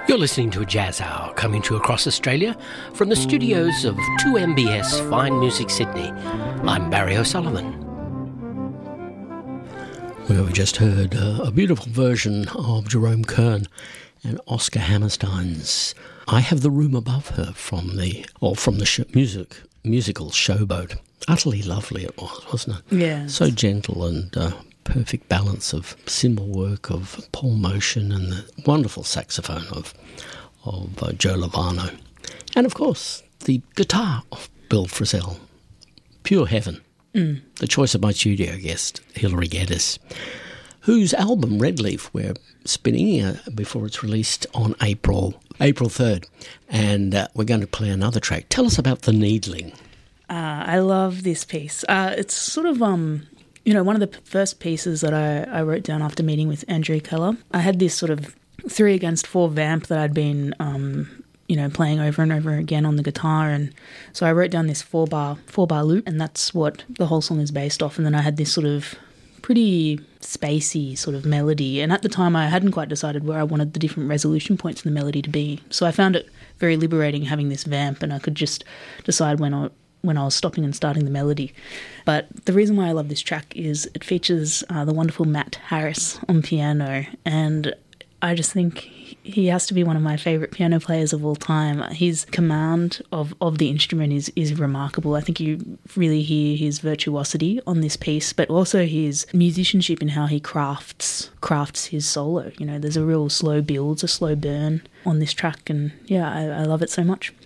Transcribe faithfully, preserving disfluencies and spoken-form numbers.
You're listening to a Jazz Hour coming to you across Australia from the studios of two M B S Fine Music Sydney. I'm Barry O'Sullivan. Well, we just heard uh, a beautiful version of Jerome Kern and Oscar Hammerstein's I Have the Room Above Her from the, or from the sh- music musical Showboat. Utterly lovely it was, wasn't it? Yeah. So gentle and uh, perfect balance of cymbal work of Paul Motion and the wonderful saxophone of of uh, Joe Lovano. And, of course, the guitar of Bill Frisell. Pure heaven. Mm. The choice of my studio guest, Hilary Geddes, whose album Red Leaf we're spinning uh, before it's released on April April third. And uh, we're going to play another track. Tell us about The Needling. Uh, I love this piece. Uh, it's sort of... um. You know, one of the p- first pieces that I, I wrote down after meeting with Andrew Keller, I had this sort of three against four vamp that I'd been, um, you know, playing over and over again on the guitar. And so I wrote down this four bar, four bar loop, and that's what the whole song is based off. And then I had this sort of pretty spacey sort of melody. And at the time I hadn't quite decided where I wanted the different resolution points in the melody to be. So I found it very liberating having this vamp, and I could just decide when I when I was stopping and starting the melody. But the reason why I love this track is it features uh, the wonderful Matt Harris on piano, and I just think he has to be one of my favourite piano players of all time. His command of, of the instrument is, is remarkable. I think you really hear his virtuosity on this piece, but also his musicianship in how he crafts crafts his solo. You know, there's a real slow build, a slow burn on this track, and yeah, I, I love it so much.